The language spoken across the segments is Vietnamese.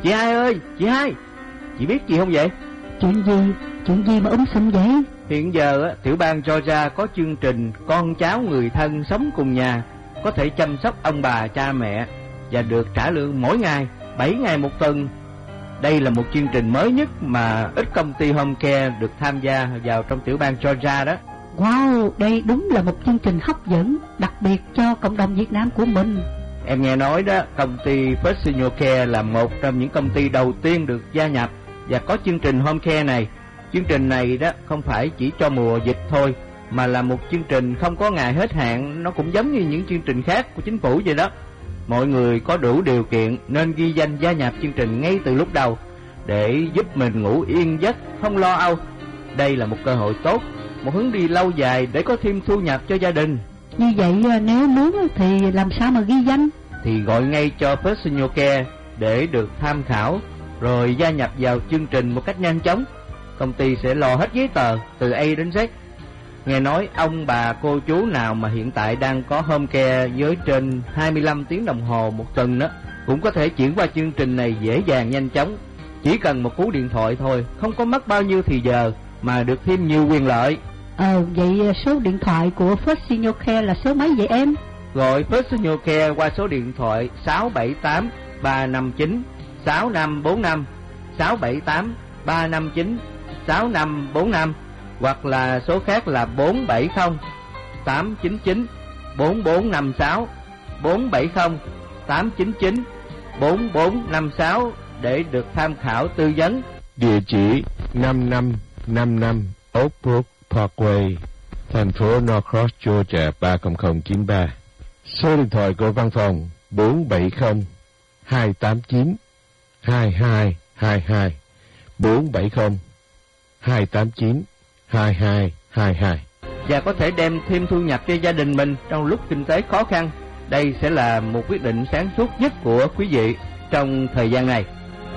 Chị Hai ơi, chị Hai, chị biết gì không vậy? Chuyện gì mà sùm vậy? Hiện giờ tiểu bang Georgia có chương trình con cháu người thân sống cùng nhà có thể chăm sóc ông bà cha mẹ và được trả lương mỗi ngày 7 ngày một tuần. Đây là một chương trình mới nhất mà ít công ty home care được tham gia vào trong tiểu bang Georgia đó. Wow, đây đúng là một chương trình hấp dẫn, đặc biệt cho cộng đồng Việt Nam của mình. Em nghe nói đó, công ty First Senior Care là một trong những công ty đầu tiên được gia nhập và có chương trình home care này. Chương trình này đó không phải chỉ cho mùa dịch thôi, mà là một chương trình không có ngày hết hạn. Nó cũng giống như những chương trình khác của chính phủ vậy đó. Mọi người có đủ điều kiện nên ghi danh gia nhập chương trình ngay từ lúc đầu để giúp mình ngủ yên giấc, không lo âu. Đây là một cơ hội tốt, một hướng đi lâu dài để có thêm thu nhập cho gia đình. Như vậy nếu muốn thì làm sao mà ghi danh? Thì gọi ngay cho First Senior Care để được tham khảo, rồi gia nhập vào chương trình một cách nhanh chóng. Công ty sẽ lo hết giấy tờ từ A đến Z. Nghe nói ông bà cô chú nào mà hiện tại đang có home care với trên 25 tiếng đồng hồ một tuần đó cũng có thể chuyển qua chương trình này dễ dàng nhanh chóng. Chỉ cần một cú điện thoại thôi, không có mất bao nhiêu thì giờ mà được thêm nhiều quyền lợi. Vậy số điện thoại của First Senior Care là số mấy vậy em? Gọi First Senior Care qua số điện thoại 678 359 6545, 678 359 6545, hoặc là số khác là 470 899 4456, 470 899 4456 để được tham khảo tư vấn. Địa chỉ 5555 Oak Brook Parkway, thành phố Norcross, Georgia 30093. Số điện thoại của văn phòng 470 289 2222, 470 289 2222. Và có thể đem thêm thu nhập cho gia đình mình trong lúc kinh tế khó khăn. Đây sẽ là một quyết định sáng suốt nhất của quý vị trong thời gian này.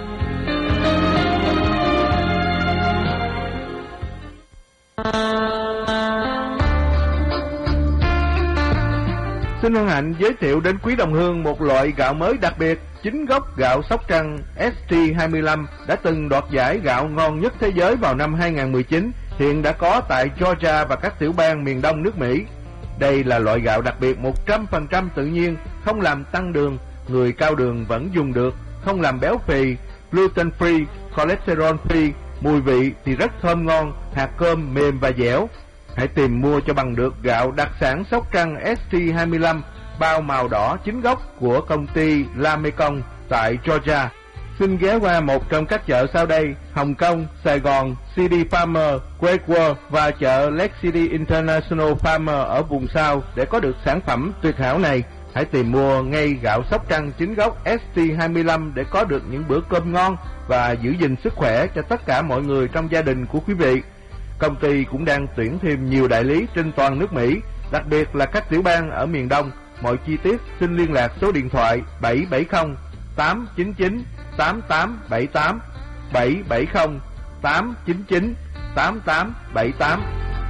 Xin hân hạnh giới thiệu đến quý đồng hương một loại gạo mới đặc biệt, chính gốc gạo Sóc Trăng ST25 đã từng đoạt giải gạo ngon nhất thế giới vào năm 2019, hiện đã có tại Georgia và các tiểu bang miền đông nước Mỹ. Đây là loại gạo đặc biệt 100% tự nhiên, không làm tăng đường, người cao đường vẫn dùng được, không làm béo phì, gluten free, cholesterol free, mùi vị thì rất thơm ngon, hạt cơm mềm và dẻo. Hãy tìm mua cho bằng được gạo đặc sản Sóc Trăng ST25 bao màu đỏ chính gốc của công ty La Mekong tại Georgia. Xin ghé qua một trong các chợ sau đây: Hồng Kông, Sài Gòn, CD Farmer, Great World và chợ Lake City International Farmer ở vùng sau để có được sản phẩm tuyệt hảo này. Hãy tìm mua ngay gạo Sóc Trăng chính gốc ST25 để có được những bữa cơm ngon và giữ gìn sức khỏe cho tất cả mọi người trong gia đình của quý vị. Công ty cũng đang tuyển thêm nhiều đại lý trên toàn nước Mỹ, đặc biệt là các tiểu bang ở miền Đông. Mọi chi tiết xin liên lạc số điện thoại 770 899 8878, 770 899 8878.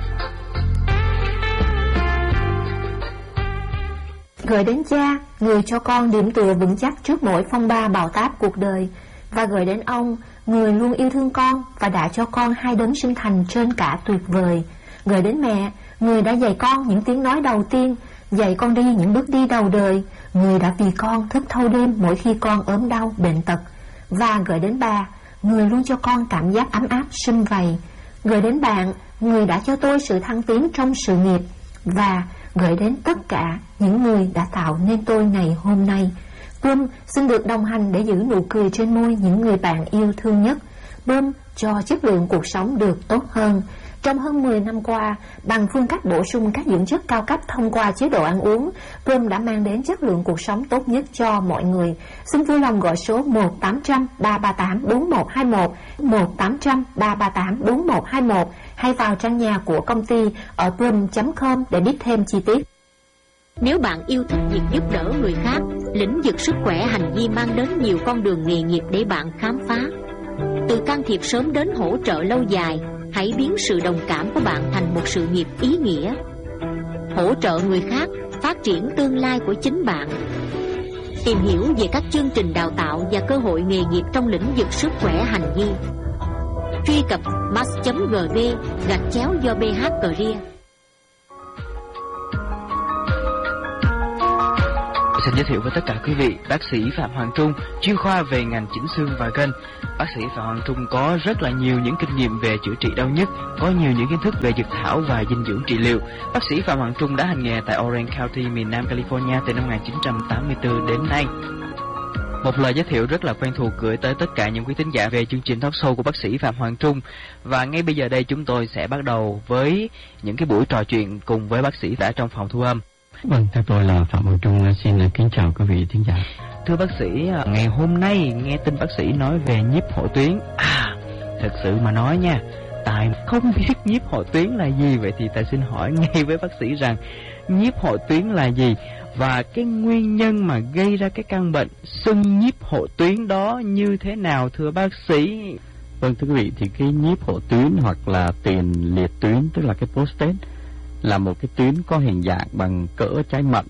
Gửi đến cha, người cho con điểm tựa vững chắc trước mỗi phong ba bão táp cuộc đời. Và gửi đến ông, người luôn yêu thương con và đã cho con hai đấng sinh thành trên cả tuyệt vời. Gửi đến mẹ, người đã dạy con những tiếng nói đầu tiên, dạy con đi những bước đi đầu đời, người đã vì con thức thâu đêm mỗi khi con ốm đau bệnh tật. Và gửi đến bà, người luôn cho con cảm giác ấm áp sum vầy. Gửi đến bạn, người đã cho tôi sự thăng tiến trong sự nghiệp. Và gửi đến tất cả những người đã tạo nên tôi ngày hôm nay. Plum xin được đồng hành để giữ nụ cười trên môi những người bạn yêu thương nhất. Plum cho chất lượng cuộc sống được tốt hơn. Trong hơn 10 năm qua, bằng phương cách bổ sung các dưỡng chất cao cấp thông qua chế độ ăn uống, Plum đã mang đến chất lượng cuộc sống tốt nhất cho mọi người. Xin vui lòng gọi số 1-800-338-4121, 1-800-338-4121 hay vào trang nhà của công ty ở plum.com để biết thêm chi tiết. Nếu bạn yêu thích việc giúp đỡ người khác, lĩnh vực sức khỏe hành vi mang đến nhiều con đường nghề nghiệp để bạn khám phá. Từ can thiệp sớm đến hỗ trợ lâu dài, hãy biến sự đồng cảm của bạn thành một sự nghiệp ý nghĩa. Hỗ trợ người khác, phát triển tương lai của chính bạn. Tìm hiểu về các chương trình đào tạo và cơ hội nghề nghiệp trong lĩnh vực sức khỏe hành vi, truy cập max.gb/do BH Career. Xin giới thiệu với tất cả quý vị, bác sĩ Phạm Hoàng Trung, chuyên khoa về ngành chỉnh xương và gân. Bác sĩ Phạm Hoàng Trung có rất là nhiều những kinh nghiệm về chữa trị đau nhức, có nhiều những kiến thức về dược thảo và dinh dưỡng trị liệu. Bác sĩ Phạm Hoàng Trung đã hành nghề tại Orange County, miền Nam California từ năm 1984 đến nay. Một lời giới thiệu rất là quen thuộc gửi tới tất cả những quý thính giả về chương trình talk show của bác sĩ Phạm Hoàng Trung. Và ngay bây giờ đây chúng tôi sẽ bắt đầu với những cái buổi trò chuyện cùng với bác sĩ đã trong phòng thu âm. Vâng, theo tôi là Phạm Hoàng Trung, xin kính chào quý vị thính giả. Thưa bác sĩ, ngày hôm nay nghe tin bác sĩ nói về nhiếp hộ tuyến. Thật sự mà nói nha, Tài không biết nhiếp hộ tuyến là gì. Vậy thì Tài xin hỏi ngay với bác sĩ rằng nhiếp hộ tuyến là gì, và cái nguyên nhân mà gây ra cái căn bệnh sưng nhiếp hộ tuyến đó như thế nào thưa bác sĩ? Vâng, thưa quý vị, thì cái nhiếp hộ tuyến hoặc là tiền liệt tuyến, tức là cái prostate, là một cái tuyến có hình dạng bằng cỡ trái mận.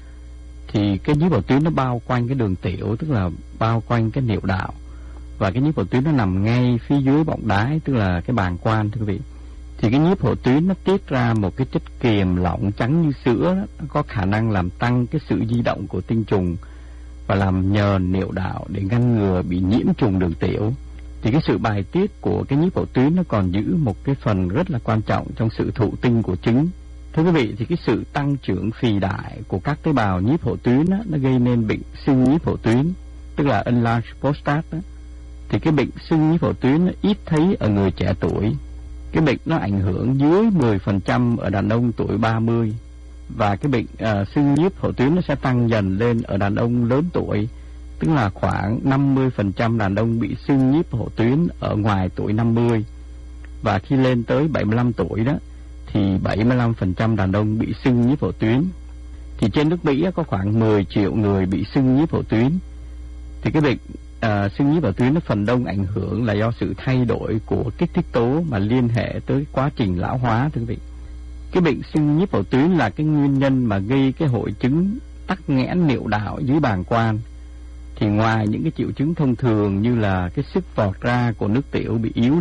Thì cái nhiếp hộ tuyến nó bao quanh cái đường tiểu, tức là bao quanh cái niệu đạo, và cái nhiếp hộ tuyến nó nằm ngay phía dưới bọng đái, tức là cái bàng quang, thưa quý vị. Thì cái nhiếp hộ tuyến nó tiết ra một cái chất kiềm lỏng trắng như sữa đó, nó có khả năng làm tăng cái sự di động của tinh trùng và làm nhờn niệu đạo để ngăn ngừa bị nhiễm trùng đường tiểu. Thì cái sự bài tiết của cái nhiếp hộ tuyến nó còn giữ một cái phần rất là quan trọng trong sự thụ tinh của trứng. Thưa quý vị, thì cái sự tăng trưởng phì đại của các tế bào nhiếp hộ tuyến đó, nó gây nên bệnh sưng nhiếp hộ tuyến, tức là enlarged prostate đó. Thì cái bệnh sưng nhiếp hộ tuyến nó ít thấy ở người trẻ tuổi. Cái bệnh nó ảnh hưởng dưới 10% ở đàn ông tuổi 30. Và cái bệnh sưng nhiếp hộ tuyến nó sẽ tăng dần lên ở đàn ông lớn tuổi, tức là khoảng 50% đàn ông bị sưng nhiếp hộ tuyến ở ngoài tuổi 50. Và khi lên tới 75 tuổi đó, thì 75% đàn ông bị sưng nhiếp hộ tuyến. Thì trên nước Mỹ có khoảng 10 triệu người bị sưng nhiếp hộ tuyến. Thì cái bệnh sưng nhiếp hộ tuyến nó phần đông ảnh hưởng là do sự thay đổi của kích thích tố mà liên hệ tới quá trình lão hóa, thưa quý vị. Cái bệnh sưng nhiếp hộ tuyến là cái nguyên nhân mà gây cái hội chứng tắc nghẽn niệu đạo dưới bàng quang. Thì ngoài những cái triệu chứng thông thường như là cái sức vọt ra của nước tiểu bị yếu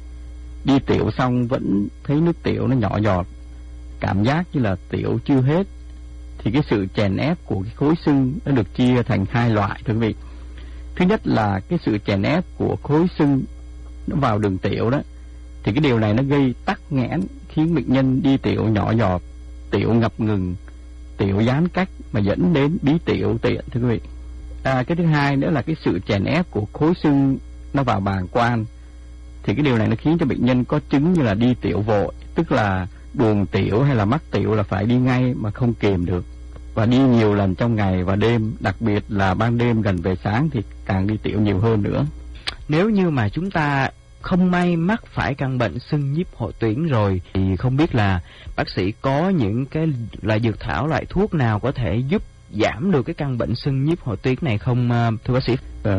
đi tiểu xong vẫn thấy nước tiểu nó nhỏ giọt, cảm giác như là tiểu chưa hết, thì cái sự chèn ép của cái khối sưng nó được chia thành hai loại, thưa quý vị. Thứ nhất là cái sự chèn ép của khối sưng nó vào đường tiểu đó, thì cái điều này nó gây tắc nghẽn, khiến bệnh nhân đi tiểu nhỏ giọt, tiểu ngập ngừng, tiểu giãn cách mà dẫn đến bí tiểu tiện, thưa quý vị. Cái thứ hai nữa là cái sự chèn ép của khối sưng nó vào bàng quang, thì cái điều này nó khiến cho bệnh nhân có chứng như là đi tiểu vội, tức là buồn tiểu hay là mắc tiểu là phải đi ngay mà không kìm được, và đi nhiều lần trong ngày và đêm, đặc biệt là ban đêm gần về sáng thì càng đi tiểu nhiều hơn nữa. Nếu như mà chúng ta không may mắc phải căn bệnh sưng nhiếp hộ tuyến rồi, thì không biết là bác sĩ có những cái loại dược thảo, loại thuốc nào có thể giúp giảm được cái căn bệnh sưng nhiếp hộ tuyến này không thưa bác sĩ?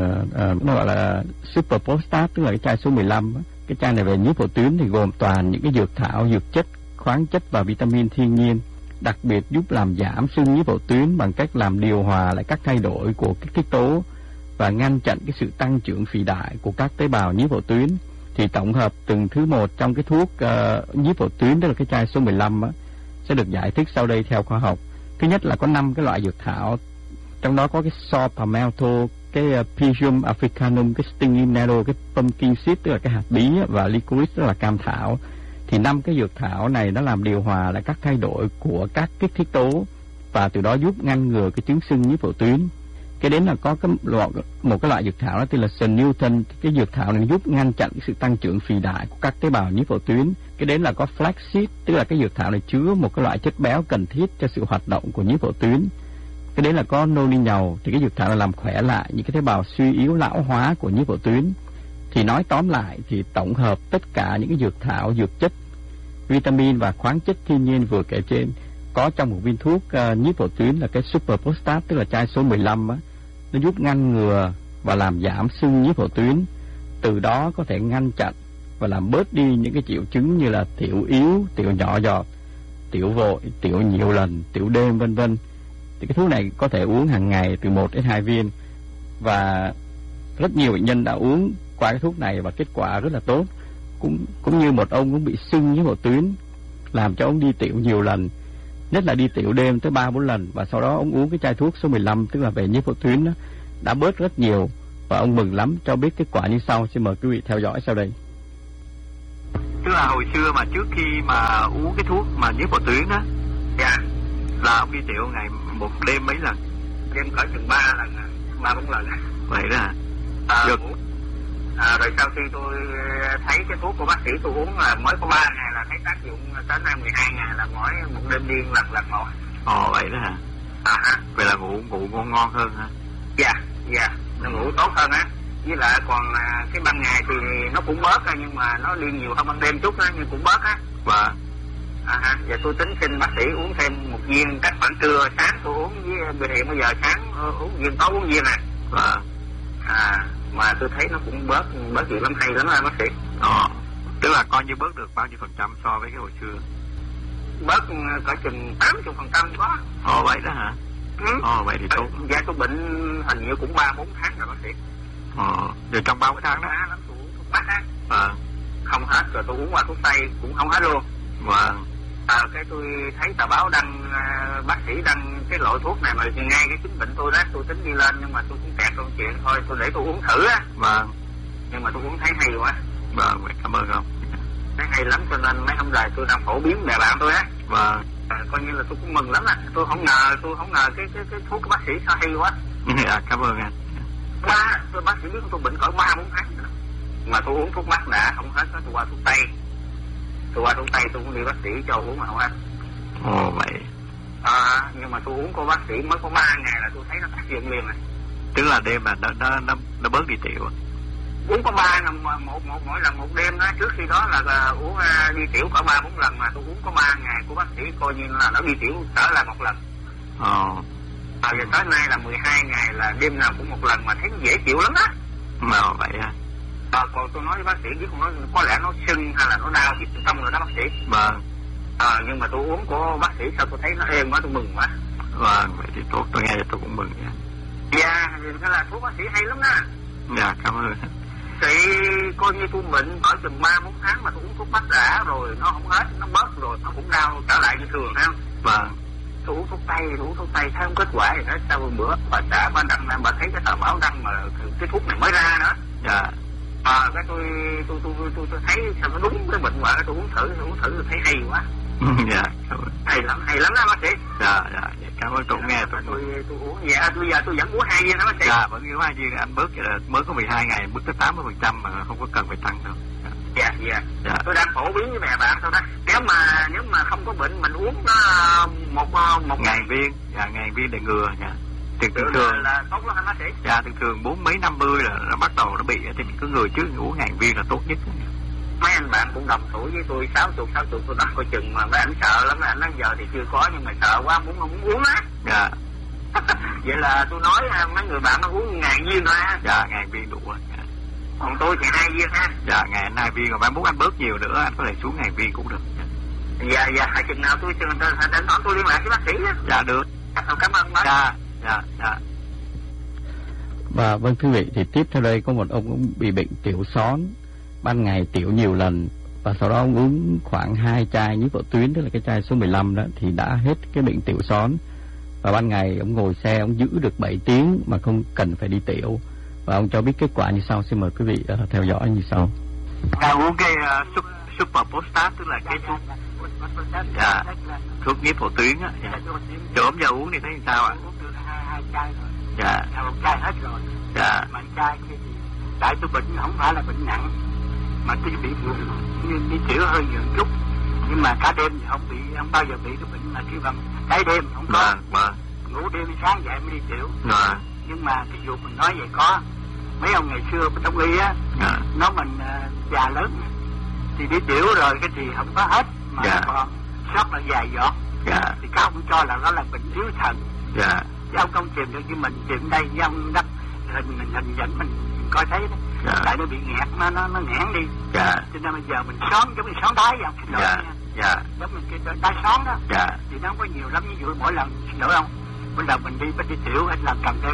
Nó gọi là Super Prostate, tức là cái chai số 15. Cái chai này về nhiếp hộ tuyến thì gồm toàn những cái dược thảo, dược chất, khoáng chất và vitamin thiên nhiên, đặc biệt giúp làm giảm sưng nhiếp hộ tuyến bằng cách làm điều hòa lại các thay đổi của kích thích tố và ngăn chặn cái sự tăng trưởng phì đại của các tế bào nhiếp hộ tuyến. Thì tổng hợp từng thứ một trong cái thuốc nhiếp hộ tuyến, tức là cái chai số 15 sẽ được giải thích sau đây theo khoa học. Thứ nhất là có 5 cái loại dược thảo, trong đó có cái saw palmetto, cái Pythium africanum, cái stinging nettle, cái pumpkin seed tức là cái hạt bí, và licorice tức là cam thảo. Thì 5 cái dược thảo này nó làm điều hòa lại các thay đổi của các kích thích tố và từ đó giúp ngăn ngừa cái chứng sưng nhiếp hộ tuyến. Cái đến là có một cái loại dược thảo đó tên là Newton. Cái dược thảo này giúp ngăn chặn cái sự tăng trưởng phì đại của các tế bào nhiếp hộ tuyến. Cái đến là có flaxseed, tức là cái dược thảo này chứa một cái loại chất béo cần thiết cho sự hoạt động của nhiếp hộ tuyến. Cái đấy là có noni nhầu, thì cái dược thảo này làm khỏe lại những cái tế bào suy yếu lão hóa của nhiếp hộ tuyến. Thì nói tóm lại thì tổng hợp tất cả những cái dược thảo, dược chất, vitamin và khoáng chất thiên nhiên vừa kể trên có trong một viên thuốc nhiếp hộ tuyến là cái Super Prostate, tức là chai số 15 á, nó giúp ngăn ngừa và làm giảm sưng nhiếp hộ tuyến, từ đó có thể ngăn chặn và làm bớt đi những cái triệu chứng như là tiểu yếu, tiểu nhỏ giọt, tiểu vội, tiểu nhiều lần, tiểu đêm vân vân. Thì cái thuốc này có thể uống hàng ngày từ 1 đến 2 viên, và rất nhiều bệnh nhân đã uống qua cái thuốc này và kết quả rất là tốt. Cũng như một ông cũng bị sưng nhiếp hộ tuyến, làm cho ông đi tiểu nhiều lần, nhất là đi tiểu đêm tới 3-4 lần, và sau đó ông uống cái chai thuốc số 15 tức là về nhiếp hộ tuyến đó, đã bớt rất nhiều, và ông mừng lắm. Cho biết kết quả như sau, xin mời quý vị theo dõi sau đây. Tức là hồi xưa mà trước khi mà uống cái thuốc mà nhiếp hộ tuyến đó, là ông đi tiểu ngày một đêm mấy lần? Đêm cỡ chừng 3 lần, 3-4 lần. Vậy đó hả? Rồi sau khi tôi thấy cái thuốc của bác sĩ tôi uống là mới có 3 ngày là thấy tác dụng, tới nay 12 ngày là mỗi một đêm điên lần một. Ồ vậy đó hả? Vậy là ngủ ngon hơn hả? Dạ, nó ngủ tốt hơn á. Với lại còn cái ban ngày thì nó cũng bớt nhưng mà nó đi nhiều hơn ban đêm chút á, nhưng cũng bớt á. Vâng. Và tôi tính xin bác sĩ uống thêm một viên cách khoảng trưa, sáng tôi uống, với bệnh hiện bây giờ sáng uống viên, tối uống viên này. Vâng. Mà tôi thấy nó cũng bớt nhiều lắm, hay lắm bác sĩ. Tức là coi như bớt được bao nhiêu % so với cái hồi xưa? Bớt cỡ chừng 80% có. Vậy đó hả? Vậy thì tốt. Dạ tôi bệnh hình như cũng 3-4 tháng rồi bác sĩ. Rồi trong 3-4 tháng đó? Tôi uống thuốc bắc á. Không hết, rồi tôi uống qua thuốc tây cũng không hết luôn. Vâng. Cái tôi thấy tờ báo đăng, bác sĩ đăng cái loại thuốc này mà ngay cái chứng bệnh tôi đó, tôi tính đi lên nhưng mà tôi cũng kẹt câu chuyện thôi, tôi để tôi uống thử á. Vâng. Nhưng mà tôi uống thấy hay quá. Vâng, cảm ơn ông. Thấy hay lắm, cho nên mấy hôm nay tôi đang phổ biến bè bạn tôi á. Vâng. Coi như là tôi cũng mừng lắm á. Tôi không ngờ cái thuốc của bác sĩ sao hay quá. Cảm ơn anh. Tôi bác sĩ biết tôi bệnh cỡ 3-4 tháng nữa. Mà tôi uống thuốc bắc đã không hết, tôi qua thuốc tây. Tôi cũng đi bác sĩ cho uống mà không hết. Vậy. Nhưng mà tôi uống của bác sĩ mới có 3 ngày là tôi thấy nó tác dụng liền rồi. Tức là đêm mà nó bớt đi tiểu. Uống có 3 lần, mỗi lần một đêm đó. Trước khi đó là uống đi tiểu cỡ 3-4 lần, mà tôi uống có 3 ngày của bác sĩ coi như là nó đi tiểu trở lại một lần. Giờ tới nay là 12 ngày là đêm nào cũng một lần, mà thấy nó dễ chịu lắm á. Vậy á. Còn tôi nói với bác sĩ chứ không nói có lẽ nó sưng hay là nó đau cái tâm rồi đó bác sĩ. Vâng. Nhưng mà tôi uống của bác sĩ sao tôi thấy nó êm quá, tôi mừng quá. Vâng, vậy thì tốt, tôi nghe tôi cũng mừng nha. Dạ, thế là thuốc bác sĩ hay lắm đó. Dạ, cảm ơn. Thì coi như tôi bệnh ở chừng 3-4 tháng mà tôi uống thuốc bắc đã rồi nó không hết, nó bớt rồi nó cũng đau trở lại như thường phải không? Vâng. Tôi uống thuốc tây thấy không kết quả gì hết. Sau bữa bà xã bà đăng bà thấy cái tờ báo đăng mà cái thuốc này mới ra nữa. Dạ. Cái tôi thấy sao nó đúng cái bệnh hoạn, tôi uống thử tôi thấy hay quá. Dạ. Hay lắm đó bác sĩ. Dạ, cảm ơn tôi nghe tôi uống. Dạ, bây giờ tôi vẫn uống 2 viên đó bác sĩ. Dạ, vẫn uống 2 viên, anh bớt vậy là mới có 12 ngày bước tới 80% mà không có cần phải tăng đâu. Dạ. Tôi đang phổ biến với mẹ bạn thôi đó. Nếu mà không có bệnh mình uống một ngàn viên, ngàn viên để ngừa nha. Thường là tốt lắm hả bác sĩ? Dạ, thường 40-50 là nó bắt đầu nó bị, thì mình cứ ngừa trước, uống ngàn viên là tốt nhất. Mấy anh bạn cũng đồng tuổi với tôi 60 tôi đặt coi chừng mà mấy anh sợ lắm, mấy anh nói giờ thì chưa có nhưng mà sợ quá muốn uống á. Dạ. Vậy là tôi nói mấy người bạn nó uống 1000 viên thôi á. Dạ, 1000 viên đủ rồi. Còn tôi thì 2 viên ha. Dạ, 2 viên, còn bạn muốn anh bớt nhiều nữa anh có thể xuống 1000 viên cũng được. Dạ, chừng nào tôi đến đó tôi liên lạc với bác sĩ á. Dạ được. Cảm ơn bác. Dạ. Và vâng quý vị, thì tiếp theo đây có một ông cũng bị bệnh tiểu xón, ban ngày tiểu nhiều lần, và sau đó ông uống khoảng 2 chai nhiếp hộ tuyến, tức là cái chai số 15 đó, thì đã hết cái bệnh tiểu xón. Và ban ngày ông ngồi xe ông giữ được 7 tiếng mà không cần phải đi tiểu. Và ông cho biết kết quả như sau, xin mời quý vị theo dõi như sau. Uống cái Super Postat, tức là cái thuốc thuốc nhiếp hộ tuyến á. Hôm giờ uống thì thấy sao ạ? Uống được 2 chai rồi. Dạ. 1 chai hết rồi. Dạ. Mà chai kia thì tại tôi bệnh không phải là bệnh nặng, mà tôi bị đi tiểu hơi nhiều chút, nhưng mà cả đêm thì không bao giờ bị cái bệnh mà kêu bằng cái đêm không có. Ngủ đêm sáng dậy mới đi tiểu. Nhưng mà cái vụ mình nói vậy có mấy ông ngày xưa bên đông y á, nói mình già lớn thì đi tiểu rồi cái thì không có hết mà còn sót là vài giọt. Thì các ông cho là nó là bệnh yếu thận. Chứ ông không tìm được, như mình tìm đây với ông đắp hình dẫn mình coi thấy đó. Tại nó bị nghẹt, nó nghẽn đi. Cho nên bây giờ mình xón giống như xón đáy vậy. Giống như cái đáy xón đó. Thì nó không có nhiều lắm, ví dụ mỗi lần xin lỗi không, Bây giờ mình đi tiểu anh làm cầm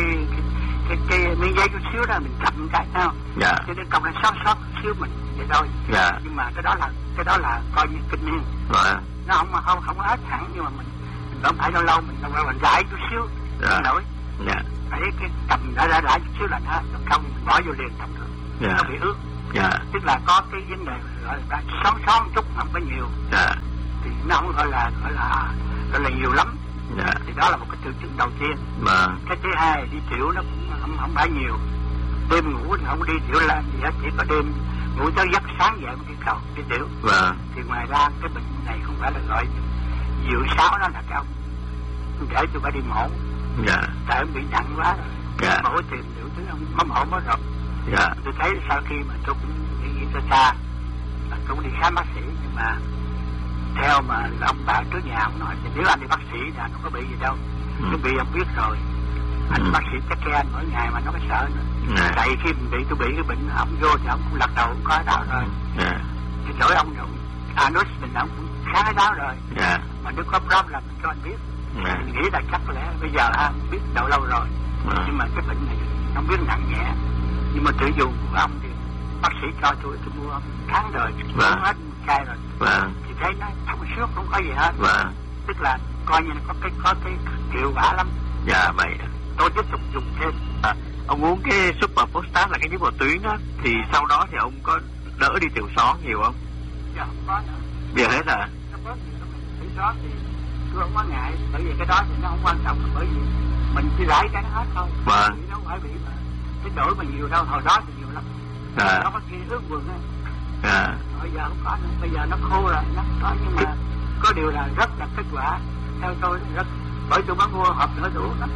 cái miếng giấy chút xíu đó mình cầm cái sao? Dạ. Cho nên công nó sót xíu mình vậy thôi. Dạ. Nhưng mà cái đó là coi như kinh niên. Rồi. Nó không hết hẳn, nhưng mà mình không phải lâu mình rải chút xíu. Dạ. Nổi. Dạ. Phải cái cầm rải chút xíu là nó không mình bỏ vô liền cầm được. Dạ. Nó bị ướt. Dạ. Tức là có cái vấn đề gọi là xóm chút không có nhiều. Dạ. Thì nó không gọi là nhiều lắm. Dạ. Thì đó là một cái triệu chứng đầu tiên. Cái thứ hai đi tiểu nó cũng không phải nhiều. Đêm ngủ thì không đi tiểu làm gì hết, chỉ có đêm ngủ tới giấc sáng dậy mới đi cầu đi tiểu. Thì ngoài ra cái bệnh này không phải là gọi diệu sáo, nó là cái ông để tôi phải đi mổ. Tại ông bị nặng quá rồi. Mổ tìm tiểu thứ ông mổ mới rồi. Tôi thấy sau khi mà tôi cũng đi xa tôi cũng đi khám bác sĩ, nhưng mà theo mà ông bà trước nhà ông nói thì nếu anh đi bác sĩ thì anh không có bị gì đâu. Tôi bị ông biết rồi. Anh bác sĩ chắc anh mỗi ngày mà nó có sợ nữa. Tại khi tôi bị cái bệnh ông vô thì ông cũng lật đầu cũng có đau rồi. Thì đổi ông rồi anus mình ông cũng khá cái đau rồi. Mà nếu có problem mình cho anh biết. Mình nghĩ là chắc lẽ bây giờ anh biết đâu lâu rồi. Nhưng mà cái bệnh này không biết nặng nhẹ. Nhưng mà tự dùng của ông thì bác sĩ cho tôi mua tháng rồi, uống hết chai rồi. Thì thấy nó không suốt, không có gì hết. Tức là coi như là có cái hiệu quả lắm. Dạ vậy. Tôi tiếp tục dùng thêm. Ông uống cái Super Postat là cái nhiếp bào tuyến đó, thì sau đó thì ông có đỡ đi tiểu xón nhiều không? Dạ không có nữa. Bây giờ hết à? Nó bớt nhiều lắm. Tiểu xón thì tôi không có ngại, bởi vì cái đó thì nó không quan trọng, bởi vì mình chỉ rải cái nó hết thôi. Nó không phải bị mà cái đổi mà nhiều đâu, hồi đó thì nhiều lắm. Nó có kia ướt quần á. Bây giờ không có nữa, bây giờ nó khô rồi, nó có, nhưng mà có điều là rất là kết quả theo tôi rất, bởi tôi mới mua hộp nữa đủ đó.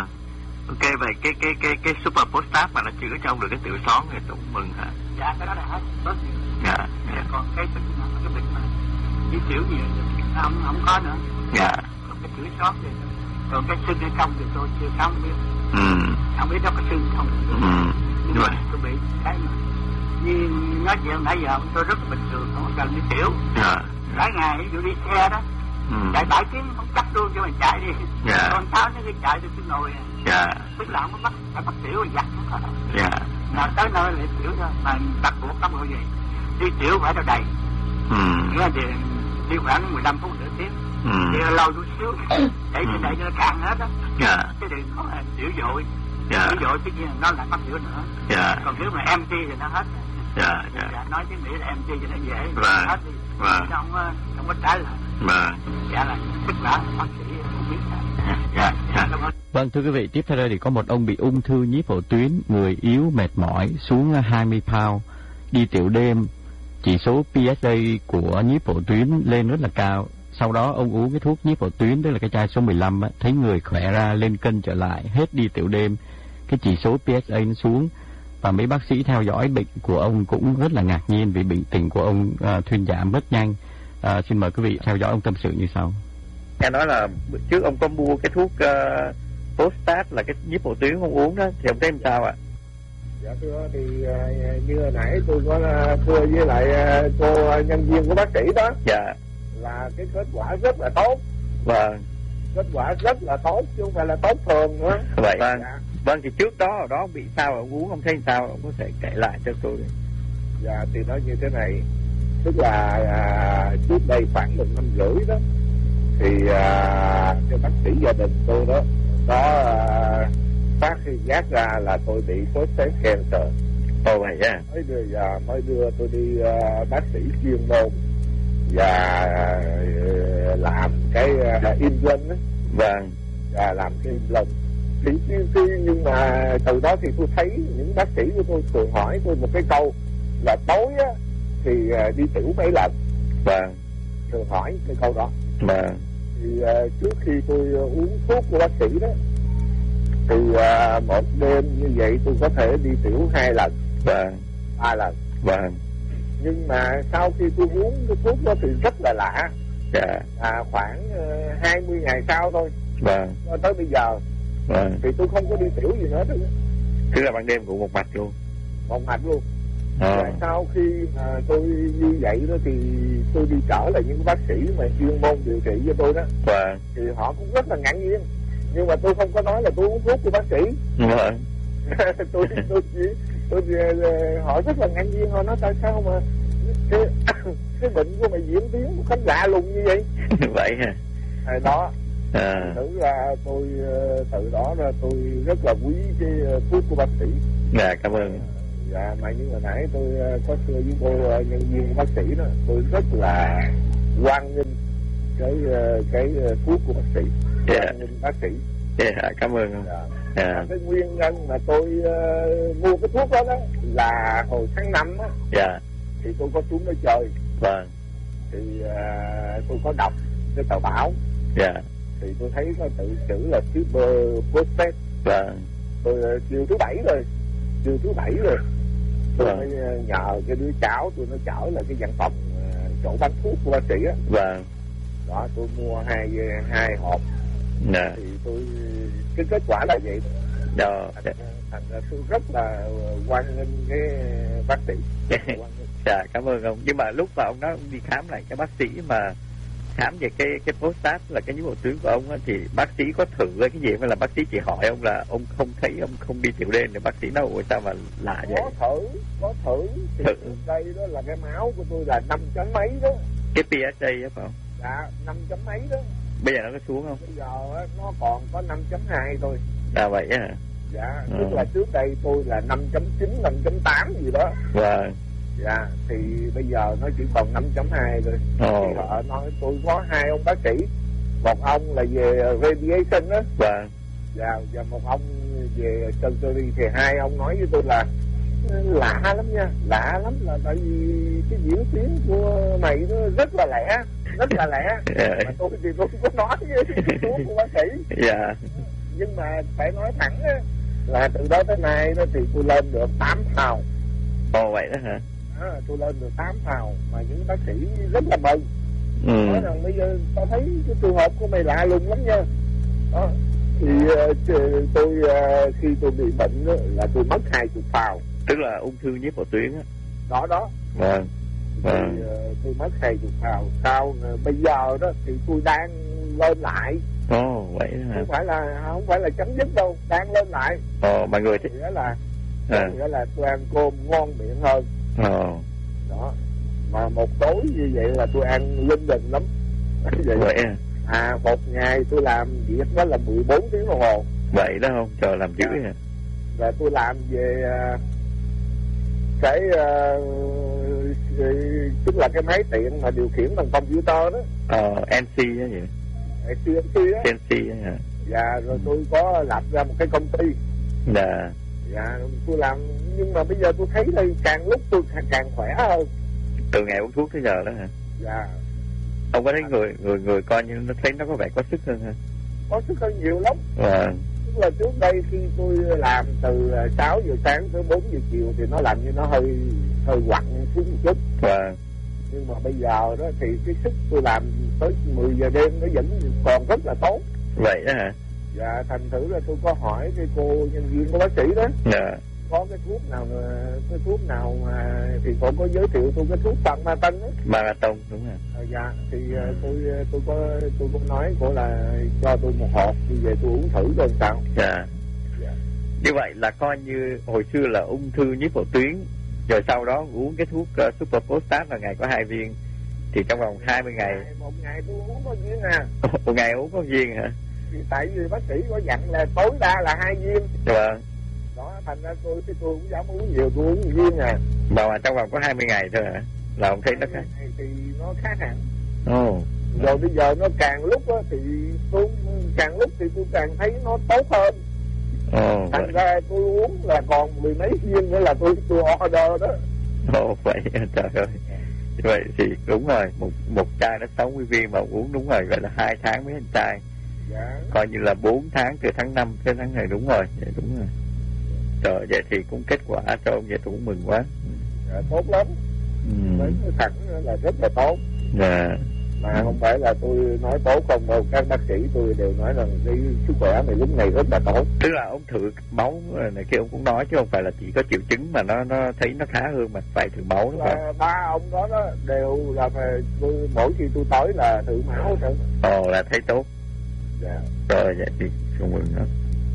Ok, vậy cái Super Postat mà nó chữa cho ông được cái tiểu xón thì tôi cũng mừng hả? Dạ, cái đó là hết, bớt nhiều. Còn cái bệnh mà đi tiểu nhiều nó không có nữa. Còn cái tiểu xón thì còn cái sưng hay không thì tôi chưa không biết. Không biết nó có sưng không. Nhưng mà tôi bị cái mà như nói chuyện nãy giờ tôi rất là bình thường, không cần đi tiểu. Cả ngày ví dụ đi xe đó, chạy 7 tiếng không chắc luôn cho mình chạy đi. Còn 6 nó cứ chạy tôi cứ ngồi. Tức là không có bắt tiểu rồi giặt không có đâu. Mà tới nơi lại tiểu thôi, mà bắt buộc không bao gì. Đi tiểu phải đâu đầy. Nghĩa thì đi khoảng 15 phút nửa tiếng. Đi lâu chút xíu, để trên đây cho nó cạn hết đó. Chứ đừng có tiểu dội. Tiểu dội tất nhiên nó lại bắt tiểu nữa. Còn nếu mà empty thì nó hết. Nói tiếng Mỹ là empty cho nó dễ. Hết đi. Không có trái lại. Dạ là tức là bác sĩ không biết. Vâng, thưa quý vị, tiếp theo đây thì có một ông bị ung thư nhiếp phổi tuyến, người yếu, mệt mỏi, xuống 20 pound, đi tiểu đêm, chỉ số PSA của nhiếp phổi tuyến lên rất là cao. Sau đó ông uống cái thuốc nhiếp phổi tuyến, tức là cái chai số 15 á, thấy người khỏe ra, lên cân trở lại, hết đi tiểu đêm, cái chỉ số PSA nó xuống. Và mấy bác sĩ theo dõi bệnh của ông cũng rất là ngạc nhiên vì bệnh tình của ông thuyên giảm rất nhanh. Xin mời quý vị theo dõi ông tâm sự như sau. Nghe nói là trước ông có mua cái thuốc Postat là cái nhiếp phổi tuyến ông uống đó, thì ông thấy làm sao ạ? Dạ thưa, thì như hồi nãy tôi có thưa với lại cô nhân viên của bác sĩ đó. Dạ. Là cái kết quả rất là tốt. Kết quả rất là tốt chứ không phải là tốt thường nữa. Vậy. Vâng, thì trước đó ông bị sao ông uống ông thấy sao, ông có thể kể lại cho tôi. Dạ thì nói như thế này, tức là trước đây khoảng 1 năm rưỡi đó, thì cái bác sĩ gia đình tôi đó có phát giác ra là tôi bị prostate cancer. Vậy à? Mới đưa tôi đi bác sĩ chuyên môn và làm cái implant đó. Và làm cái implant. Thì nhưng mà từ đó thì tôi thấy những bác sĩ của tôi thường hỏi tôi một cái câu là tối á thì đi tiểu mấy lần. Thường hỏi cái câu đó. Thì trước khi tôi uống thuốc của bác sĩ đó, thì một đêm như vậy tôi có thể đi tiểu 2 lần, 3 lần. Nhưng mà sau khi tôi uống cái thuốc đó thì rất là lạ. Khoảng 20 ngày sau thôi, tới bây giờ thì tôi không có đi tiểu gì nữa. Tức là ban đêm cũng một mạch luôn. Một mạch luôn. Và sau khi mà tôi như vậy đó thì tôi đi trở lại những bác sĩ mà chuyên môn điều trị cho tôi đó. Thì họ cũng rất là ngạc nhiên. Nhưng mà tôi không có nói là tôi uống thuốc của bác sĩ. Vâng. tôi họ rất là ngạc nhiên, họ nói tại sao mà cái bệnh của mày diễn tiến một cách lạ lùng như vậy. Vậy hả? Đó. Thử ra tôi từ đó ra tôi rất là quý cái thuốc của bác sĩ. Dạ, cảm ơn. Dạ, mà như hồi nãy tôi có thưa với cô nhân viên của bác sĩ đó, tôi rất là hoan nghênh cái thuốc của bác sĩ. Hoan nghênh bác sĩ. Dạ, cảm ơn. Dạ. Cái nguyên nhân mà tôi mua cái thuốc đó là hồi tháng 5 á. Dạ. Thì tôi có xuống đó chơi. Vâng. Thì tôi có đọc cái tờ báo. Dạ. Thì tôi thấy có tự chữ là super prostate. Vâng. Tôi chiều thứ bảy rồi tôi mới nhờ cái đứa cháu tôi nó chở là cái văn phòng chỗ bán thuốc của bác sĩ á. Vâng. Đó, tôi mua hai hộp. Dạ. Thì tôi cái kết quả là vậy. Đó. Thành ra tôi rất là hoan nghênh cái bác sĩ. Dạ, cảm ơn ông. Nhưng mà lúc mà ông nói ông đi khám lại cái bác sĩ mà khám về cái prostate là cái nhíp bầu tuyến của ông á, thì bác sĩ có thử cái gì hay là bác sĩ chỉ hỏi ông là ông không thấy, ông không đi tiểu đêm, thì bác sĩ nói ủa sao mà lạ vậy? Có thử thì đây đó là cái máu của tôi là 5 chấm mấy đó. Cái PSA á phải không? Dạ, 5 chấm mấy đó. Bây giờ nó có xuống không? Bây giờ á, nó còn có 5.2 thôi. Vậy á hả? Dạ, tức là trước đây tôi là 5.9, 5.8 gì đó. Vâng. Dạ, thì bây giờ nó chỉ còn 5.2 thôi. Thì họ nói tôi có hai ông bác sĩ. Một ông là về radiation đó. Vâng. Dạ, và một ông về surgery. Thì hai ông nói với tôi là lạ lắm nha, lạ lắm, là tại vì cái diễn tiến của mày nó rất là lẻ. Mà tôi thì tôi không có nói với thuốc của bác sĩ. Dạ. Nhưng mà phải nói thẳng á, là từ đó tới nay đó thì tôi lên được 8 pound. Ồ, vậy đó hả? Tôi lên được 8 pound, mà những bác sĩ rất là mừng. Nói rằng bây giờ tao thấy cái trường hợp của mày lạ lùng lắm nha. Đó. Thì tôi khi tôi bị bệnh đó, là tôi mất 20 pound. Tức là ung thư nhiếp bầu tuyến á. Đó. Vâng. Thì tôi mất 20 pound. Sau bây giờ đó thì tôi đang lên lại. Ồ, vậy đó hả? Không phải là chấm dứt đâu, đang lên lại. Mà người thì nghĩa là tôi ăn cơm ngon miệng hơn. Đó. Mà một tối như vậy là tôi ăn linh đình lắm. Vậy à? Một ngày tôi làm việc đó là 14 tiếng đồng hồ. Vậy đó không? Trời, làm dữ hả? Và tôi làm về cái tức là cái máy tiện mà điều khiển bằng computer đó. NC đó vậy? CNC đó. CNC đó hả? Dạ, rồi tôi có lập ra một cái công ty. Dạ, tôi làm, nhưng mà bây giờ tôi thấy là càng lúc tôi càng khỏe hơn. Từ ngày uống thuốc tới giờ đó hả? Dạ. Ông có thấy người coi như nó thấy nó có vẻ có sức hơn hả? Có sức hơn nhiều lắm. Vâng. Tức là trước đây khi tôi làm từ 6 giờ sáng tới 4 giờ chiều thì nó làm như nó hơi quặn xuống một chút. Vâng. Nhưng mà bây giờ đó thì cái sức tôi làm tới 10 giờ đêm nó vẫn còn rất là tốt. Vậy đó hả? Dạ, thành thử là tôi có hỏi cái cô nhân viên của bác sĩ đó. Dạ. Có cái thuốc nào mà thì cô có giới thiệu tôi cái thuốc Pharmaton đó. Marathon đúng rồi. Dạ, thì tôi có nói cô là cho tôi một hộp, đi về tôi uống thử coi sao. Dạ. Như vậy là coi như hồi xưa là ung thư nhiếp bầu tuyến, rồi sau đó uống cái thuốc Super Prostate là ngày có 2 viên, thì trong vòng 20 ngày. Một ngày tôi uống có viên à? Một ngày uống có viên hả? Thì tại vì bác sĩ có dặn là tối đa là 2 viên. Vâng. Đó, thành ra tôi không dám uống nhiều, tôi uống viên à. Mà trong vòng có 20 ngày thôi hả? Là ông thấy nó khác? Thì nó khác hẳn. Rồi bây giờ nó càng lúc á thì tôi càng thấy nó tốt hơn. Thành ra tôi uống là còn 10 mấy viên nữa là tôi order đó. Vậy trời ơi. Vậy thì đúng rồi, một chai nó 60 viên mà uống đúng rồi, vậy là 2 tháng mới một chai. Dạ. Coi như là 4 tháng, từ tháng 5 tới tháng này, đúng rồi, vậy đúng rồi. Trời, vậy thì cũng kết quả cho ông, vậy tôi cũng mừng quá. Dạ, tốt lắm. Nói thẳng là rất là tốt. Dạ. Mà không phải là tôi nói tốt không đâu, các bác sĩ tôi đều nói rằng cái sức khỏe này lúc này rất là tốt. Tức là ông thử máu này kia ông cũng nói, chứ không phải là chỉ có triệu chứng mà nó thấy nó khá hơn mà phải thử máu nữa. Ba ông đó đều là mỗi khi tôi tới là thử máu thôi. Là thấy tốt. Dạ. Rồi vậy thì không mừng lắm.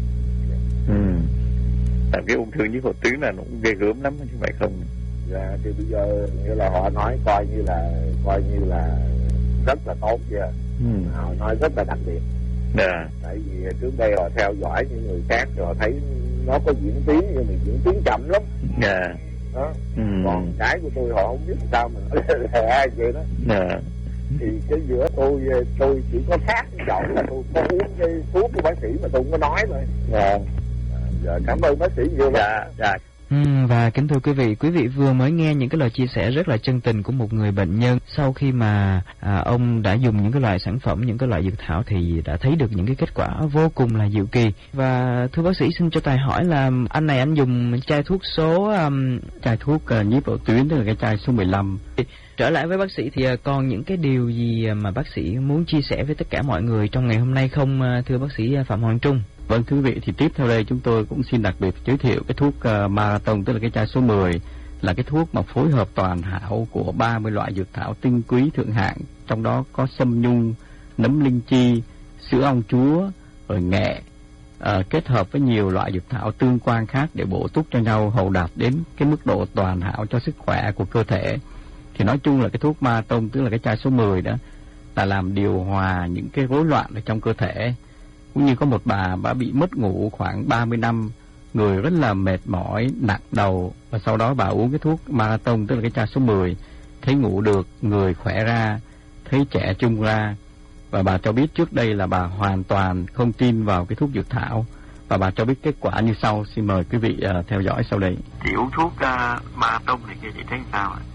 Tại cái ung thư nhiễm phổ tuyến là nó cũng ghê gớm lắm chứ phải không? Dạ, thì bây giờ như là họ nói coi như là rất là tốt vậy. Họ nói rất là đặc biệt. Tại vì trước đây họ theo dõi những người khác rồi thấy nó có diễn tiến nhưng mà diễn tiến chậm lắm. Đó. Còn cái của tôi họ không biết sao mà nói là vậy đó. Thì cái giữa tôi chỉ có phát dậu là tôi có uống cái thuốc của bác sĩ mà tôi không có nói thôi. Dạ, cảm ơn bác sĩ nhiều lắm. Và kính thưa quý vị vừa mới nghe những cái lời chia sẻ rất là chân tình của một người bệnh nhân sau khi mà ông đã dùng những cái loại sản phẩm, những cái loại dược thảo thì đã thấy được những cái kết quả vô cùng là diệu kỳ. Và thưa bác sĩ, xin cho tài hỏi là anh dùng chai thuốc chai thuốc nhiếp phổ tuyến, tức là cái chai số 15. Trở lại với bác sĩ thì còn những cái điều gì mà bác sĩ muốn chia sẻ với tất cả mọi người trong ngày hôm nay không, thưa bác sĩ Phạm Hoàng Trung? Vâng, thưa quý vị, thì tiếp theo đây chúng tôi cũng xin đặc biệt giới thiệu cái thuốc Marathon, tức là cái chai số 10, là cái thuốc mà phối hợp toàn hảo của 30 loại dược thảo tinh quý thượng hạng, trong đó có sâm nhung, nấm linh chi, sữa ong chúa, rồi nghệ, kết hợp với nhiều loại dược thảo tương quan khác để bổ túc cho nhau hầu đạt đến cái mức độ toàn hảo cho sức khỏe của cơ thể. Thì nói chung là cái thuốc Marathon, tức là cái chai số 10 đó, là làm điều hòa những cái rối loạn ở trong cơ thể. Cũng như có một bà bị mất ngủ khoảng 30 năm, người rất là mệt mỏi, nặng đầu, và sau đó bà uống cái thuốc Marathon, tức là cái chai số 10, thấy ngủ được, người khỏe ra, thấy trẻ trung ra. Và bà cho biết trước đây là bà hoàn toàn không tin vào cái thuốc dược thảo, và bà cho biết kết quả như sau. Xin mời quý vị theo dõi sau đây. Chị uống thuốc Marathon này kia chị thấy sao ạ?